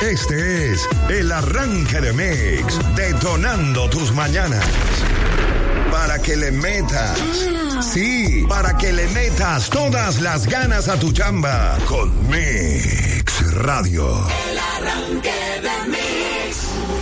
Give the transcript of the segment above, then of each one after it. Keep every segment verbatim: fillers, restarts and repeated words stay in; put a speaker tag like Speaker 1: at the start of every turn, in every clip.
Speaker 1: Este es el arranque de Mix, detonando tus mañanas. Para que le metas, sí, para que le metas todas las ganas a tu chamba con Mix Radio.
Speaker 2: El arranque de Mix.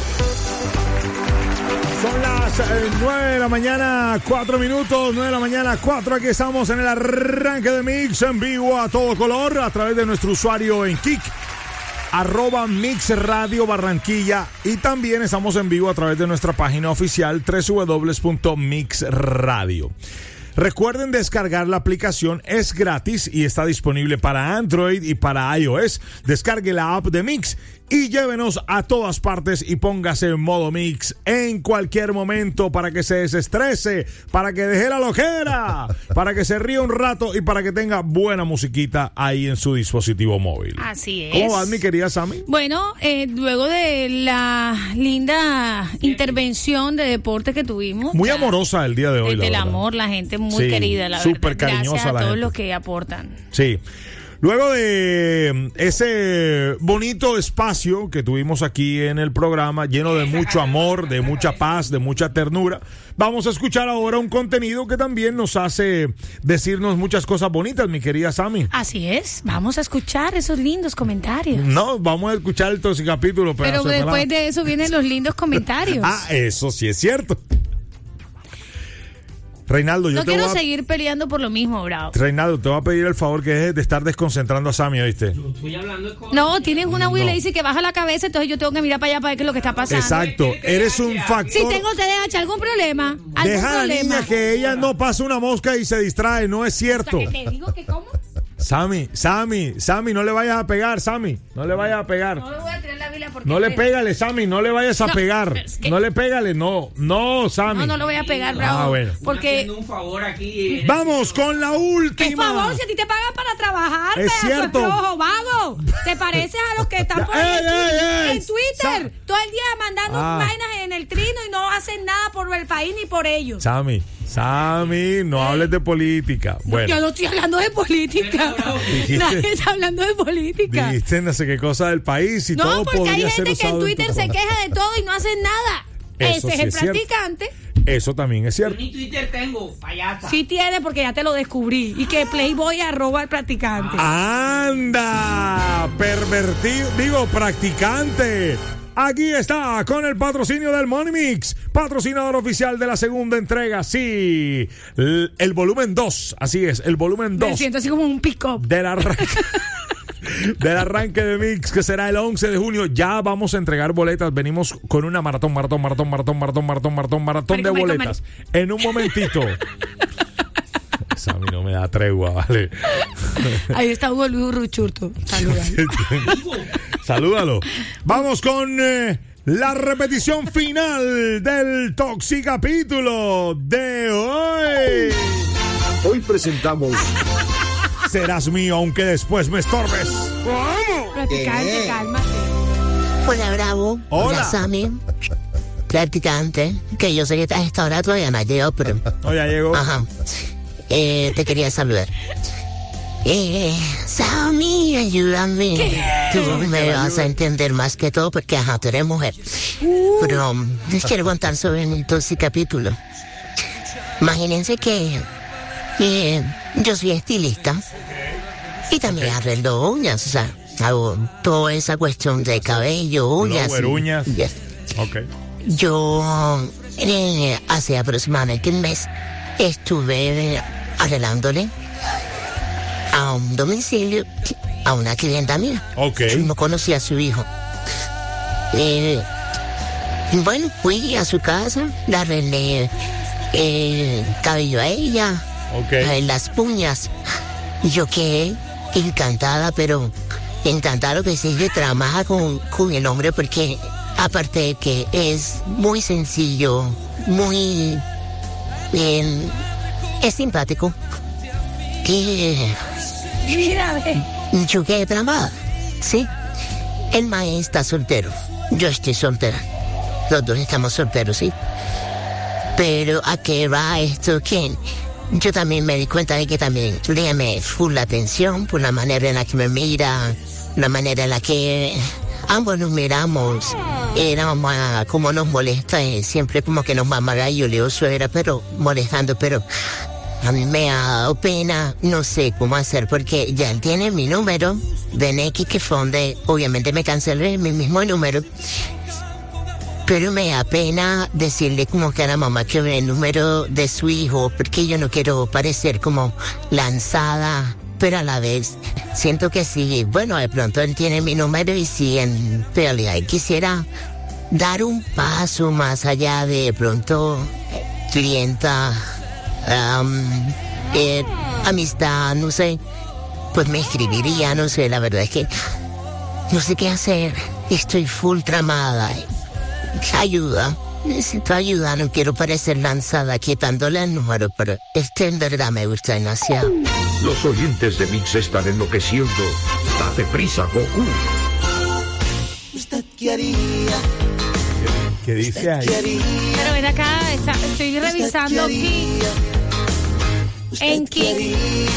Speaker 3: Son las eh, nueve de la mañana, cuatro minutos, nueve de la mañana, cuatro. Aquí estamos en el arranque de Mix en vivo a todo color a través de nuestro usuario en Kik. Arroba Mix Radio Barranquilla, y también estamos en vivo a través de nuestra página oficial doble u doble u doble u punto mix radio. Recuerden descargar la aplicación, es gratis y está disponible para Android y para iOS. Descargue la app de Mix y llévenos a todas partes y póngase en modo Mix en cualquier momento para que se desestrese, para que deje la loquera, para que se ríe un rato y para que tenga buena musiquita ahí en su dispositivo móvil.
Speaker 4: Así es.
Speaker 3: ¿Cómo vas, mi querida Sammy?
Speaker 4: Bueno, eh, luego de la linda intervención de deporte que tuvimos.
Speaker 3: Muy amorosa el día de hoy,
Speaker 4: Desde el
Speaker 3: verdad.
Speaker 4: amor, la gente muy
Speaker 3: Sí,
Speaker 4: querida, la
Speaker 3: súper
Speaker 4: verdad.
Speaker 3: cariñosa
Speaker 4: Gracias a
Speaker 3: la
Speaker 4: todos
Speaker 3: gente.
Speaker 4: los que aportan.
Speaker 3: Sí. Luego de ese bonito espacio que tuvimos aquí en el programa, lleno de mucho amor, de mucha paz, de mucha ternura, vamos a escuchar ahora un contenido que también nos hace decirnos muchas cosas bonitas, mi querida Sammy.
Speaker 4: Así es, vamos a escuchar esos lindos comentarios.
Speaker 3: No, vamos a escuchar el capítulo.
Speaker 4: Pero después de eso vienen los lindos comentarios.
Speaker 3: Ah, eso sí es cierto. Reinaldo, yo
Speaker 4: no
Speaker 3: te
Speaker 4: quiero
Speaker 3: voy a...
Speaker 4: seguir peleando por lo mismo, Bravo.
Speaker 3: Reinaldo, te voy a pedir el favor que dejes de estar desconcentrando a Sammy, ¿oíste?
Speaker 5: Yo estoy hablando con...
Speaker 4: No, tienes una Wii y
Speaker 3: No.
Speaker 4: le dice que baja la cabeza, entonces yo tengo que mirar para allá para ver qué es lo que está pasando.
Speaker 3: Exacto, eres un factor.
Speaker 4: Si tengo T D A H, ¿algún problema? ¿Algún
Speaker 3: Deja a la
Speaker 4: problema?
Speaker 3: niña que ella no pasa una mosca y se distrae, no es cierto.
Speaker 4: O sea, que te digo que cómo.
Speaker 3: Sammy, Sammy, Sammy, no le vayas a pegar, Sammy, no le vayas a pegar.
Speaker 4: No le voy a tirar la Biblia porque...
Speaker 3: No le pégale, Sammy, no le vayas a
Speaker 4: No,
Speaker 3: pegar.
Speaker 4: pero es que-
Speaker 3: No le pégale, no, no, Sammy.
Speaker 4: No, no lo voy a pegar, Bravo.
Speaker 3: Ah, bueno.
Speaker 4: Porque...
Speaker 5: Haciendo un favor aquí.
Speaker 3: Vamos con la última.
Speaker 4: ¿Qué favor? Si a ti te pagan para trabajar,
Speaker 3: Es
Speaker 4: pedazo de
Speaker 3: cierto.
Speaker 4: flojo, vago. ¿Te pareces a los que están por ahí
Speaker 3: ¡Ey, ey, ey!
Speaker 4: en Twitter? Todo el día mandando
Speaker 3: Ah.
Speaker 4: vainas en el trino y no hacen nada por el país ni por ellos.
Speaker 3: Sammy, Sammy, no hables de política. Bueno.
Speaker 4: Yo no estoy hablando de política.
Speaker 3: Dijiste-
Speaker 4: Nadie está hablando de política.
Speaker 3: Dijiste no sé qué cosa del país y
Speaker 4: No,
Speaker 3: todo
Speaker 4: porque hay
Speaker 3: podría ser
Speaker 4: gente que en
Speaker 3: usado
Speaker 4: Twitter
Speaker 3: tu
Speaker 4: se
Speaker 3: contra.
Speaker 4: queja de todo y no hacen nada.
Speaker 3: Eso
Speaker 4: Ese
Speaker 3: sí
Speaker 4: es el
Speaker 3: es cierto.
Speaker 4: practicante.
Speaker 3: Eso también es
Speaker 5: Yo
Speaker 3: cierto.
Speaker 5: ni Twitter tengo, payasa.
Speaker 4: Sí tiene, porque ya te lo descubrí. Y que Playboy arroba al practicante.
Speaker 3: ¡Anda! Pervertido, digo, practicante. Aquí está, con el patrocinio del Money Mix, patrocinador oficial de la segunda entrega, sí, el, el volumen dos, así es, el volumen
Speaker 4: Me
Speaker 3: dos
Speaker 4: siento así como un pick-up.
Speaker 3: del arranque, del arranque de Mix, que será el once de junio. Ya vamos a entregar boletas, venimos con una maratón, maratón, maratón, maratón, maratón, maratón, maratón, maratón de
Speaker 4: Marico, marico,
Speaker 3: boletas. En un momentito. Esa a mí no me da tregua, ¿vale?
Speaker 4: Ahí está Hugo Luis Ruchurto. Saluda.
Speaker 3: Salúdalo. Vamos con eh, la repetición final del Toxicapítulo de hoy.
Speaker 6: Hoy presentamos
Speaker 3: Serás mío aunque después me estorbes.
Speaker 4: Practicante, cálmate.
Speaker 7: Hola, Bravo.
Speaker 3: Hola.
Speaker 7: Sammy. Practicante. Que yo sé que a esta hora todavía no ha llegado, pero...
Speaker 3: No, ya llegó.
Speaker 7: Ajá. Eh, te quería saludar. Eh, Sammy, ayúdame. Tú me vas a entender más que todo porque, ajá, tú eres mujer. Pero um, les quiero contar sobre el capítulo. Imagínense que eh, yo soy estilista y también arreglo uñas, o sea, hago toda esa cuestión de cabello, uñas.
Speaker 3: Blower,
Speaker 7: y-
Speaker 3: uñas.
Speaker 7: y esto.
Speaker 3: Ok.
Speaker 7: Yo eh, hace aproximadamente un mes estuve eh, arreglándole a un domicilio a una clienta mía.
Speaker 3: Ok.
Speaker 7: Yo no conocía a su hijo. Eh, bueno, fui a su casa, le arreglé el cabello a ella,
Speaker 3: Ok.
Speaker 7: eh, las uñas. Yo quedé encantada, pero encantada que se trabaja con, con el hombre porque aparte de que es muy sencillo, muy bien, es simpático. Que
Speaker 4: Mira, ve.
Speaker 7: yo quedé tramada, ¿sí? El maestro está soltero, yo estoy soltera. Los dos estamos solteros, ¿sí? Pero ¿a qué va esto? Que yo también me di cuenta de que también le llamé full la atención por la manera en la que me mira, la manera en la que ambos nos miramos. Era mamá, como nos molesta, eh, siempre como que nos mamará y yo le digo suegra, pero molestando, pero a mí me da pena, no sé cómo hacer, porque ya él tiene mi número de N X, que fue donde obviamente me cancelé mi mismo número. Pero me da pena decirle como que a la mamá que ve el número de su hijo, porque yo no quiero parecer como lanzada, pero a la vez siento que sí, bueno, de pronto él tiene mi número y sí, en realidad quisiera dar un paso más allá de, de pronto clienta, um, eh, amistad, no sé, pues me escribiría, no sé, la verdad es que no sé qué hacer, estoy full tramada. Ayuda, necesito ayuda, no quiero parecer lanzada quitándole el número, pero este en verdad me gusta demasiado.
Speaker 6: Los oyentes de Mix están enloqueciendo. Date prisa, Goku.
Speaker 8: ¿Usted qué haría?
Speaker 3: ¿Qué dice ahí?
Speaker 4: Pero ven acá, está, estoy revisando aquí. En King.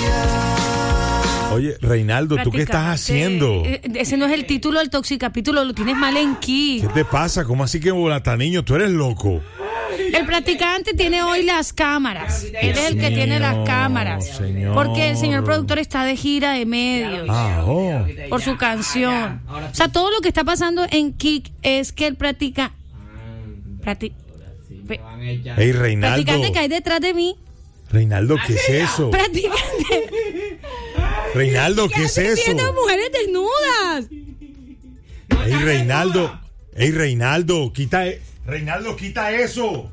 Speaker 3: Oye, Reinaldo, ¿tú qué estás haciendo?
Speaker 4: Ese no es el título del Toxicapítulo, lo tienes mal en King.
Speaker 3: ¿Qué te pasa? ¿Cómo así que volata, niño? ¿Tú eres loco?
Speaker 4: El practicante tiene hoy las cámaras. Él es el que
Speaker 3: mío,
Speaker 4: tiene las cámaras.
Speaker 3: Señor.
Speaker 4: Porque el señor productor está de gira de medios.
Speaker 3: Ah, oh.
Speaker 4: Por su canción. O sea, todo lo que está pasando en Kik es que el practica... Practi...
Speaker 3: Ey, Reinaldo.
Speaker 4: Practicante que hay detrás de mí.
Speaker 3: Reinaldo, ¿qué es eso?
Speaker 4: Practicante.
Speaker 3: Reinaldo, ¿qué es eso?
Speaker 4: Viendo mujeres desnudas.
Speaker 3: Ey, Reinaldo. Ey, Reinaldo, quita... E- Reinaldo, quita eso.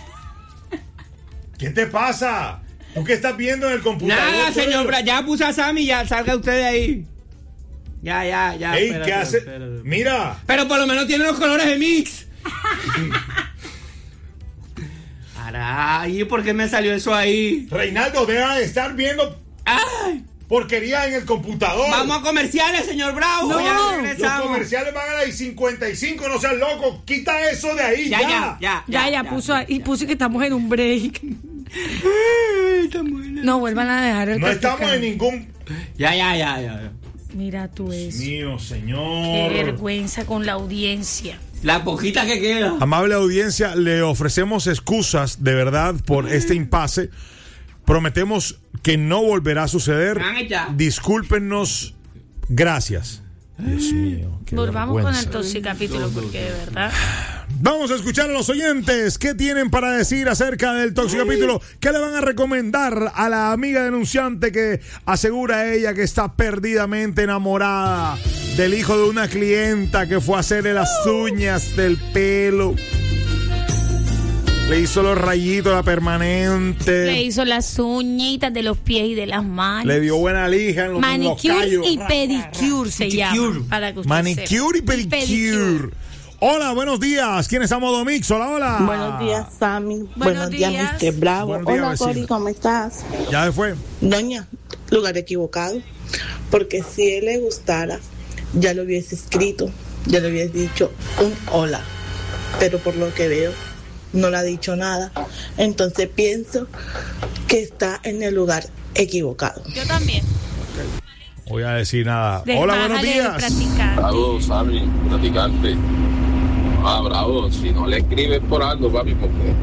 Speaker 3: ¿Qué te pasa? ¿Tú qué estás viendo en el computador?
Speaker 5: Nada, señor, Bra- ya puse a Sammy, ya salga usted de ahí. Ya, ya, ya.
Speaker 3: Ey,
Speaker 5: espérate,
Speaker 3: ¿qué hace?
Speaker 5: espérate.
Speaker 3: Mira.
Speaker 5: Pero por lo menos tiene los colores de Mix. Ay, ¿por qué me salió eso ahí?
Speaker 3: Reinaldo, deja de estar viendo
Speaker 5: Ay,
Speaker 3: porquería en el computador.
Speaker 5: vamos a comerciales, señor Bravo.
Speaker 4: No.
Speaker 5: Ya
Speaker 3: Los
Speaker 5: regresamos.
Speaker 3: comerciales van a las cincuenta y cinco, no seas loco. Quita eso de ahí,
Speaker 5: Ya,
Speaker 3: ya.
Speaker 5: ya, ya.
Speaker 4: Ya, ya, puso ahí, y puso que estamos en un break.
Speaker 5: Ay, está buena.
Speaker 4: No vuelvan a dejar el
Speaker 3: No estamos en
Speaker 4: practicante.
Speaker 3: ningún...
Speaker 5: Ya, ya, ya, ya.
Speaker 4: Mira tú eso.
Speaker 3: Mío,
Speaker 4: Qué
Speaker 3: señor.
Speaker 4: vergüenza con la audiencia.
Speaker 5: La poquita que queda.
Speaker 3: Amable audiencia, le ofrecemos excusas de verdad por este impasse. Prometemos que no volverá a suceder.
Speaker 5: Van ya.
Speaker 3: Discúlpenos. Gracias. Dios mío. Qué
Speaker 4: Volvamos con el
Speaker 3: vergüenza.
Speaker 4: Toxicapítulo porque de verdad.
Speaker 3: Vamos a escuchar a los oyentes. ¿Qué tienen para decir acerca del Toxicapítulo? ¿Qué le van a recomendar a la amiga denunciante que asegura a ella que está perdidamente enamorada del hijo de una clienta que fue a hacerle las uñas del pelo? Le hizo los rayitos, la permanente.
Speaker 4: Le hizo las uñitas de los pies y de las manos.
Speaker 3: Le dio buena lija en los, en los
Speaker 4: Manicure
Speaker 3: callos.
Speaker 4: y pedicure se llama. Para que usted
Speaker 3: Manicure y
Speaker 4: sepa.
Speaker 3: pedicure. Hola, buenos días. ¿Quién es Modo Mix? Hola, hola.
Speaker 9: Buenos días, Sammy. Buenos, días,
Speaker 4: días.
Speaker 9: mister Bravo.
Speaker 3: Buenos días,
Speaker 9: Hola,
Speaker 3: vecina.
Speaker 9: Cori, ¿cómo estás?
Speaker 3: Ya se fue.
Speaker 9: Doña, lugar equivocado. Porque si él le gustara, ya lo hubiese escrito, ya le hubiese dicho un hola. Pero por lo que veo, no le ha dicho nada. Entonces pienso que está en el lugar equivocado.
Speaker 4: Yo también.
Speaker 3: Voy a decir nada. Hola, buenos
Speaker 4: Desbájale el
Speaker 3: días.
Speaker 4: practicante.
Speaker 10: Bravo, Sammy, practicante. Ah, bravo, si no le escribes por algo, papi, porque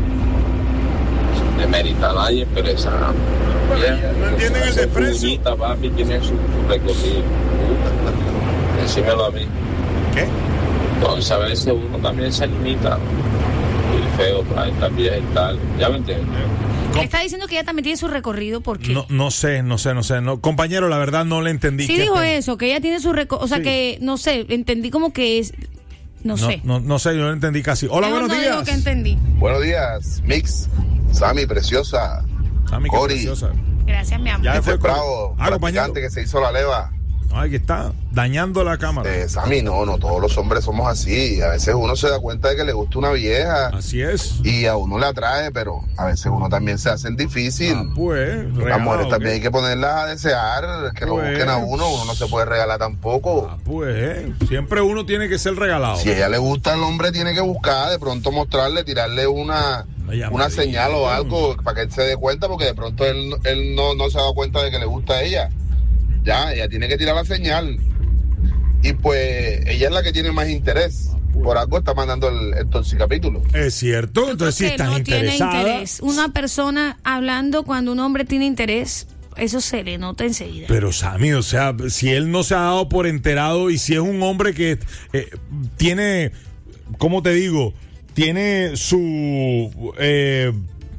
Speaker 10: de merita a nadie, pero esa...
Speaker 3: No entienden el desprecio.
Speaker 10: Puñita, papi, tiene su, su recorrido. Uh, decímelo a mí.
Speaker 3: ¿Qué?
Speaker 10: Entonces a veces uno también se limita. Y feo, trae también y tal. ¿Ya me entiendes?
Speaker 4: Le está diciendo que ella también tiene su recorrido porque...
Speaker 3: No, no sé, no sé, no sé. No, compañero, la verdad no le entendí.
Speaker 4: Sí
Speaker 3: ¿Qué
Speaker 4: dijo
Speaker 3: pe-
Speaker 4: eso, que ella tiene su recorrido. O sea
Speaker 3: Sí.
Speaker 4: que, no sé, entendí como que es... No,
Speaker 3: No,
Speaker 4: sé.
Speaker 3: no, no sé, yo no entendí casi. Hola,
Speaker 4: Mejor
Speaker 3: buenos
Speaker 4: no digo
Speaker 3: días.
Speaker 4: que entendí.
Speaker 11: Buenos días, Mix, Sammy, preciosa,
Speaker 3: Sammy, qué
Speaker 11: Cori.
Speaker 3: preciosa.
Speaker 4: Gracias, mi amor.
Speaker 3: Ya
Speaker 11: este
Speaker 3: fue Cori.
Speaker 11: Bravo,
Speaker 3: Ah, compañero.
Speaker 11: practicante que se hizo la leva.
Speaker 3: Ay, que está dañando la cámara.
Speaker 11: Eh, Sammy, no, no todos los hombres somos así. A veces uno se da cuenta de que le gusta una vieja
Speaker 3: Así es.
Speaker 11: y a uno le atrae, pero a veces uno también se hace el difícil.
Speaker 3: Ah, pues,
Speaker 11: Las
Speaker 3: regalado,
Speaker 11: mujeres también
Speaker 3: ¿qué?
Speaker 11: hay que ponerlas a desear, que lo
Speaker 3: Pues.
Speaker 11: busquen a uno, uno no se puede regalar tampoco.
Speaker 3: Ah, pues, eh, siempre uno tiene que ser regalado.
Speaker 11: Si a ella le gusta el hombre, tiene que buscar, de pronto mostrarle, tirarle una,
Speaker 3: Una llamadita.
Speaker 11: una señal o algo para que él se dé cuenta, porque de pronto él, él no, no se ha dado cuenta de que le gusta a ella. Ya, ella tiene que tirar la señal. y pues ella es la que tiene más interés. Por algo está mandando el, el toxicapítulo.
Speaker 3: Es cierto, entonces si estás
Speaker 4: no
Speaker 3: interesada.
Speaker 4: Tiene interés. Una persona hablando cuando un hombre tiene interés, eso se le nota enseguida.
Speaker 3: Pero Sammy, o sea, si él no se ha dado por enterado y si es un hombre que eh, tiene, ¿cómo te digo? Tiene su eh,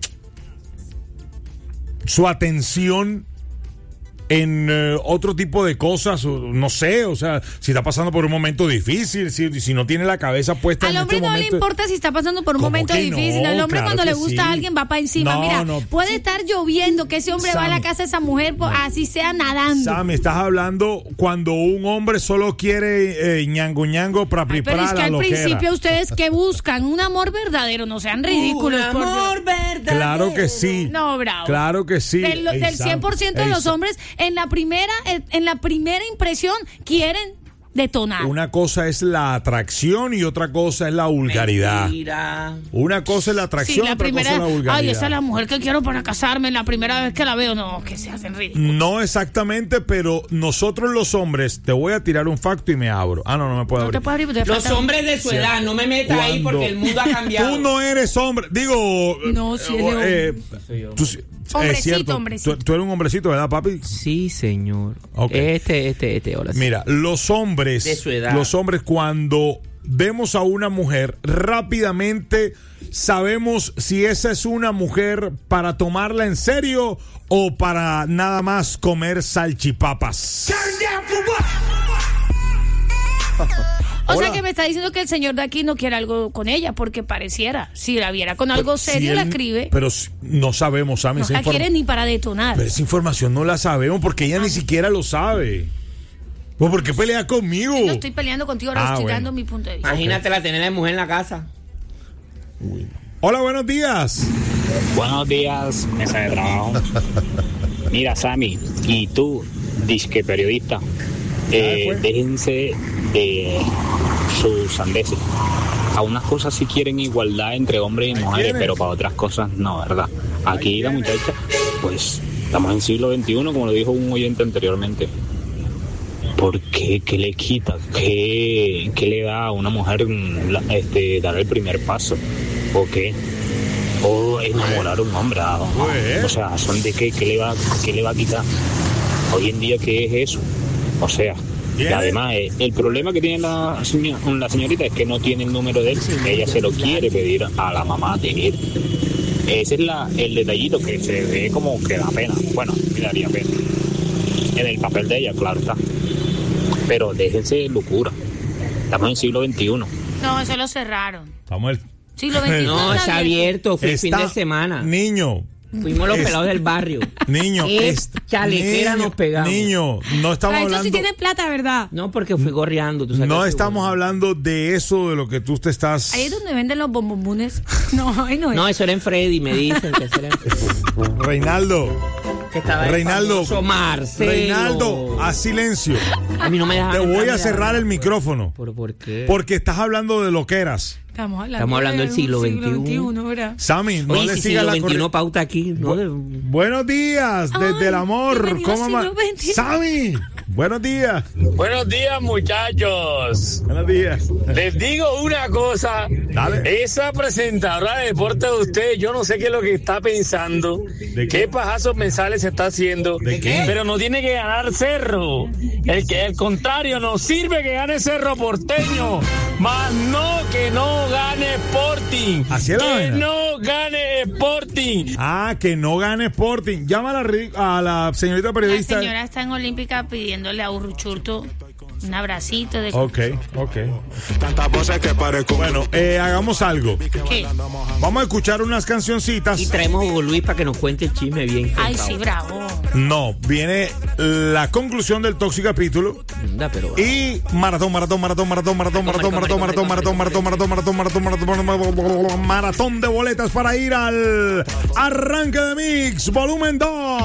Speaker 3: su atención en uh, otro tipo de cosas, no sé, o sea, si está pasando por un momento difícil, si, si no tiene la cabeza puesta
Speaker 4: al
Speaker 3: en
Speaker 4: hombre
Speaker 3: este
Speaker 4: no
Speaker 3: momento.
Speaker 4: Le importa si está pasando por un momento difícil,
Speaker 3: no?
Speaker 4: al hombre
Speaker 3: Claro
Speaker 4: cuando le gusta
Speaker 3: sí.
Speaker 4: a alguien va para encima,
Speaker 3: no,
Speaker 4: mira,
Speaker 3: no.
Speaker 4: puede estar lloviendo, que ese hombre
Speaker 3: Sammy,
Speaker 4: va a la casa de esa mujer, no. así sea nadando.
Speaker 3: Sammy, estás hablando cuando un hombre solo quiere eh, ñango ñango para preparar.
Speaker 4: Pero es que al
Speaker 3: loquera.
Speaker 4: principio ustedes que buscan un amor verdadero, no sean ridículos.
Speaker 5: Un amor verdadero.
Speaker 3: Claro que sí.
Speaker 4: No, bravo.
Speaker 3: Claro que sí.
Speaker 4: Del, del
Speaker 3: Ey,
Speaker 4: cien por ciento
Speaker 3: Sam.
Speaker 4: de los
Speaker 3: Ey,
Speaker 4: hombres en la primera en la primera impresión quieren detonar.
Speaker 3: Una cosa es la atracción y otra cosa es la vulgaridad.
Speaker 5: Mentira.
Speaker 3: Una cosa es la atracción,
Speaker 4: sí, la
Speaker 3: otra
Speaker 4: primera,
Speaker 3: cosa es la vulgaridad.
Speaker 4: ay, esa es la mujer que quiero para casarme, la primera vez que la veo, no, que se hacen ridículos.
Speaker 3: No exactamente, pero nosotros los hombres, te voy a tirar un facto y me abro. Ah, no, no me puedo
Speaker 4: No te
Speaker 3: abrir.
Speaker 4: puedes abrir, te
Speaker 5: Los
Speaker 4: falta-
Speaker 5: hombres de su
Speaker 3: Sí.
Speaker 5: edad, no me metas ahí
Speaker 3: Cuando
Speaker 5: porque el mundo ha cambiado.
Speaker 3: Tú no eres hombre, digo.
Speaker 4: No, sí,
Speaker 3: eh,
Speaker 4: él
Speaker 3: eh, tú sí-
Speaker 4: Hombrecito,
Speaker 3: es cierto,
Speaker 4: hombrecito.
Speaker 3: Tú, tú eres un hombrecito, ¿verdad, papi?
Speaker 5: Sí, señor.
Speaker 3: Ok.
Speaker 5: Este, este, este, hola. sí.
Speaker 3: Mira, los hombres,
Speaker 5: De su edad.
Speaker 3: los hombres cuando vemos a una mujer, rápidamente sabemos si esa es una mujer para tomarla en serio o para nada más comer salchipapas.
Speaker 4: O sea
Speaker 3: Hola.
Speaker 4: que me está diciendo que el señor de aquí no quiere algo con ella, porque pareciera. Si la viera con algo
Speaker 3: Si
Speaker 4: serio,
Speaker 3: él-
Speaker 4: la escribe.
Speaker 3: Pero si- no sabemos, Sammy.
Speaker 4: No
Speaker 3: esa
Speaker 4: la
Speaker 3: inform-
Speaker 4: quiere ni para detonar.
Speaker 3: Pero esa información no la sabemos porque ella ni siquiera lo sabe. Pues, ¿por qué pelea conmigo?
Speaker 4: No estoy peleando contigo, ahora
Speaker 3: Ah,
Speaker 4: estoy
Speaker 3: bueno.
Speaker 4: dando mi punto de vista.
Speaker 5: Imagínate la tener la mujer en la casa.
Speaker 3: Hola, buenos días.
Speaker 12: Buenos días, mesa de trabajo. Mira, Sammy, y tú, disque periodista, eh, déjense de sus sandeces. A unas cosas sí quieren igualdad entre hombres y mujeres, pero para otras cosas no, ¿verdad? Aquí la muchacha, pues, estamos en siglo veintiuno, como lo dijo un oyente anteriormente. ¿Por qué? ¿Qué le quita? ¿Qué, qué le da a una mujer la- este, dar el primer paso? ¿O qué? ¿O enamorar a un hombre? Ah, O sea, ¿son de qué? ¿Qué le va, qué le va a quitar? Hoy en día, ¿qué es eso? O sea, y además, eh, el problema que tiene la, señor- la señorita es que no tiene el número de él. Ella se lo quiere pedir a la mamá de él. Ese es la, el detallito que se ve como que da pena. Bueno, me daría pena. En el papel de ella, claro está. Pero déjense de locura. Estamos en siglo veintiuno.
Speaker 4: No, eso lo cerraron.
Speaker 3: Estamos el...
Speaker 4: Siglo veintiuno
Speaker 5: No,
Speaker 4: está
Speaker 5: está abierto, fue el fin de semana.
Speaker 3: Niño.
Speaker 5: Fuimos los
Speaker 3: Es-
Speaker 5: pelados del barrio.
Speaker 3: Niño,
Speaker 5: Qué
Speaker 3: es-
Speaker 5: chalequera
Speaker 3: niño,
Speaker 5: nos pegamos.
Speaker 3: Niño, no estamos
Speaker 4: Para eso
Speaker 3: hablando.
Speaker 4: sí tienen plata, ¿verdad?
Speaker 5: No, porque fui gorreando. Tú sabes
Speaker 3: No
Speaker 5: que fui
Speaker 3: estamos hablando de eso de lo que tú te estás.
Speaker 4: Ahí es donde venden los bombombones. No, ahí no es.
Speaker 5: No, eso era en Freddy, me dicen que eso era en Freddy.
Speaker 3: Reinaldo.
Speaker 5: Que estaba el
Speaker 3: Reinaldo.
Speaker 5: famoso Marcelo.
Speaker 3: Reinaldo, a silencio.
Speaker 5: A mí no me dejan
Speaker 3: Te voy
Speaker 5: entrar,
Speaker 3: a
Speaker 5: mira.
Speaker 3: cerrar el micrófono.
Speaker 5: ¿Por, por qué?
Speaker 3: Porque estás hablando de loqueras.
Speaker 4: Estamos hablando,
Speaker 5: Estamos hablando del
Speaker 4: de
Speaker 5: siglo
Speaker 4: un
Speaker 5: veintiuno.
Speaker 4: ¿verdad?
Speaker 3: Sammy, no
Speaker 5: Oye,
Speaker 3: le
Speaker 5: si
Speaker 3: sigas
Speaker 5: siglo
Speaker 3: la
Speaker 5: veintiuno
Speaker 3: corriente.
Speaker 5: pauta aquí. ¿no? De-
Speaker 3: Buenos días, desde el amor.
Speaker 4: bienvenido
Speaker 3: ¿Cómo
Speaker 4: al
Speaker 3: ma-
Speaker 4: siglo veintiuno.
Speaker 3: Sammy, buenos días.
Speaker 13: Buenos días, muchachos.
Speaker 3: Buenos días.
Speaker 13: Les digo una cosa.
Speaker 3: Dale.
Speaker 13: Esa presentadora de deporte de ustedes, yo no sé qué es lo que está pensando. ¿Qué pajazos mensajes se está haciendo?
Speaker 3: ¿De qué?
Speaker 13: Pero no tiene que ganar Cerro. El que al contrario, nos sirve que gane Cerro Porteño. Más no que no gane Sporting.
Speaker 3: Así es la
Speaker 13: Que
Speaker 3: vaina.
Speaker 13: no gane Sporting.
Speaker 3: Ah, que no gane Sporting. Llama a la, ri- a la señorita
Speaker 4: La
Speaker 3: periodista.
Speaker 4: señora está en Olímpica pidiéndole a Urruchurto un abracito de...
Speaker 3: Ok, ok. Bueno, eh, hagamos algo.
Speaker 4: ¿Qué?
Speaker 3: Vamos a escuchar unas cancioncitas.
Speaker 5: Y traemos a Hugo Luis para que nos cuente el chisme bien.
Speaker 4: Ay,
Speaker 5: contado.
Speaker 4: sí, bravo.
Speaker 3: No, viene la conclusión del tóxico capítulo.
Speaker 5: Anda, pero
Speaker 3: Y maratón, maratón, maratón, maratón, maratón, maratón, maratón, maratón, maratón, maratón, maratón, maratón, maratón, maratón, maratón, maratón de boletas para ir al arranque de Mix, volumen dos.